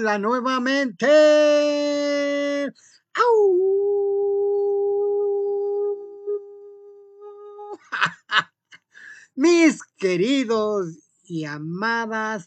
Hola nuevamente. ¡Au! Mis queridos y amadas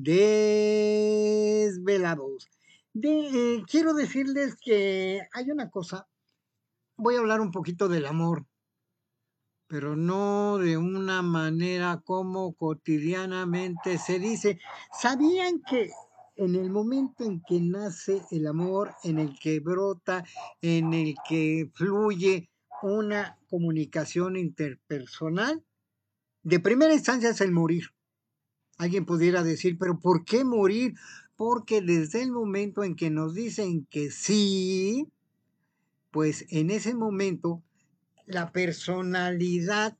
desvelados. Quiero decirles que hay una cosa. Voy a hablar un poquito del amor, pero no de una manera como cotidianamente se dice. ¿Sabían que en el momento en que nace el amor, en el que brota, en el que fluye una comunicación interpersonal, de primera instancia es el morir? Alguien pudiera decir, pero ¿por qué morir? Porque desde el momento en que nos dicen que sí, pues en ese momento la personalidad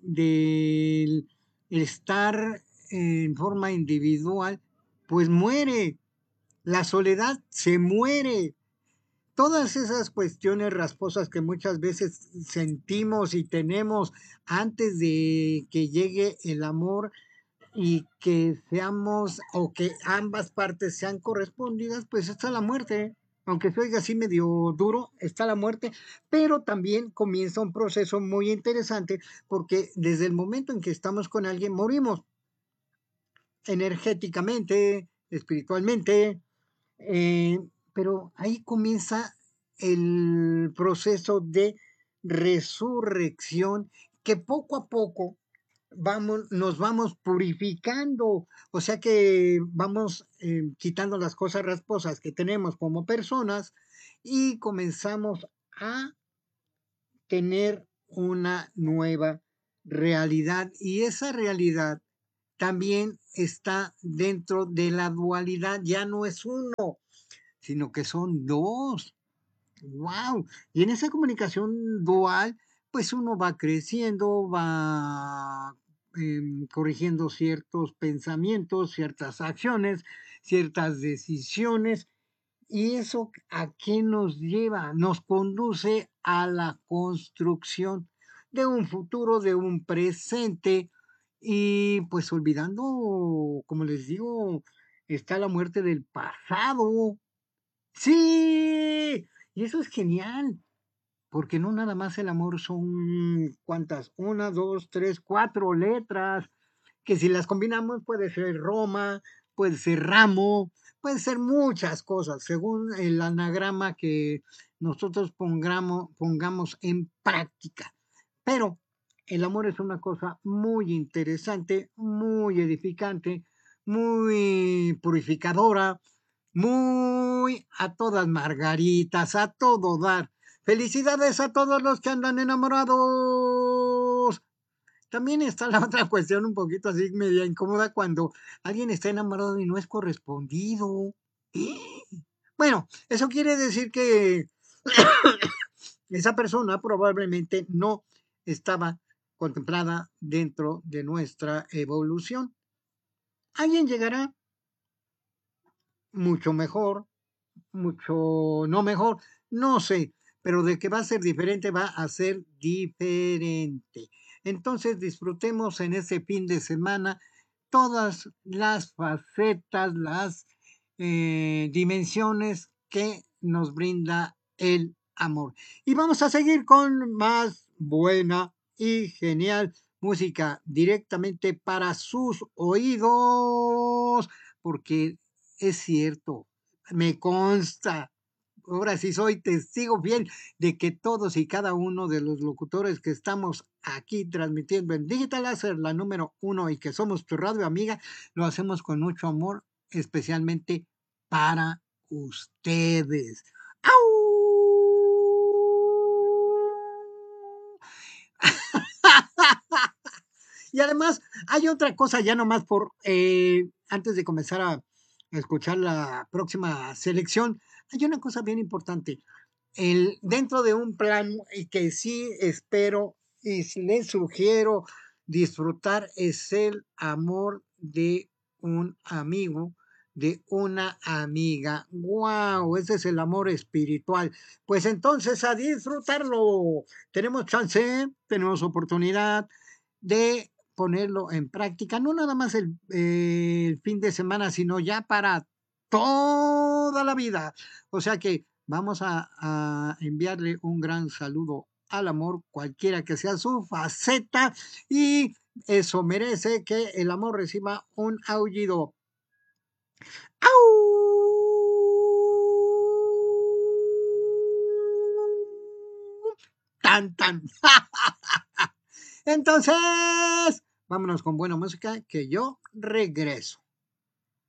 del estar en forma individual, pues muere, la soledad se muere. Todas esas cuestiones rasposas que muchas veces sentimos y tenemos antes de que llegue el amor y que seamos o que ambas partes sean correspondidas, pues está la muerte. Aunque se oiga así medio duro, está la muerte, pero también comienza un proceso muy interesante porque desde el momento en que estamos con alguien morimos energéticamente, espiritualmente, pero ahí comienza el proceso de resurrección que poco a poco nos vamos purificando, o sea que vamos quitando las cosas rasposas que tenemos como personas y comenzamos a tener una nueva realidad y esa realidad también está dentro de la dualidad, ya no es uno, sino que son dos. ¡Wow! Y en esa comunicación dual, pues uno va creciendo, va corrigiendo ciertos pensamientos, ciertas acciones, ciertas decisiones. ¿Y eso a qué nos lleva? Nos conduce a la construcción de un futuro, de un presente. Y pues olvidando, como les digo, está la muerte del pasado. Sí, y eso es genial, porque no nada más el amor son cuántas, una, dos, tres, cuatro letras, que si las combinamos puede ser Roma, puede ser ramo, puede ser muchas cosas, según el anagrama que nosotros pongamos en práctica. Pero el amor es una cosa muy interesante, muy edificante, muy purificadora, muy a todas margaritas, a todo dar. Felicidades a todos los que andan enamorados. También está la otra cuestión un poquito así media incómoda cuando alguien está enamorado y no es correspondido. Bueno, eso quiere decir que esa persona probablemente no estaba contemplada dentro de nuestra evolución. Alguien llegará mucho mejor, mucho no mejor, no sé, pero de que va a ser diferente, va a ser diferente. Entonces disfrutemos en ese fin de semana todas las facetas, las dimensiones que nos brinda el amor. Y vamos a seguir con más buena y genial música directamente para sus oídos, porque es cierto, me consta, ahora sí soy testigo fiel de que todos y cada uno de los locutores que estamos aquí transmitiendo en Digital Láser, la número uno, y que somos tu radio amiga, lo hacemos con mucho amor, especialmente para ustedes. Y además hay otra cosa, ya nomás por, antes de comenzar a escuchar la próxima selección, hay una cosa bien importante. Dentro de un plan que sí espero y les sugiero disfrutar es el amor de un amigo, de una amiga. ¡Wow! Ese es el amor espiritual. Pues entonces a disfrutarlo. Tenemos chance, tenemos oportunidad de ponerlo en práctica, no nada más el fin de semana, sino ya para toda la vida. O sea que vamos a enviarle un gran saludo al amor, cualquiera que sea su faceta, y eso merece que el amor reciba un aullido. ¡Au! Tan, tan. Entonces, vámonos con buena música, que yo regreso.